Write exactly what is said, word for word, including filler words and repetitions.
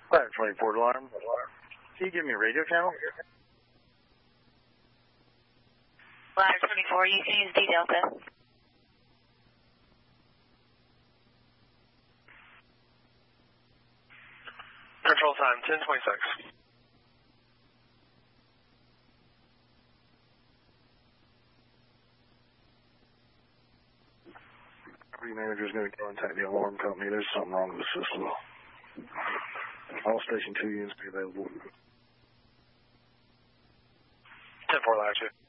five twenty-four alarm. Can you give me a radio channel? five twenty-four, you can use D Delta. Control time, ten twenty-six. Property manager is going to contact the alarm company. There's something wrong with the system. All station two units be available. ten four, latitude.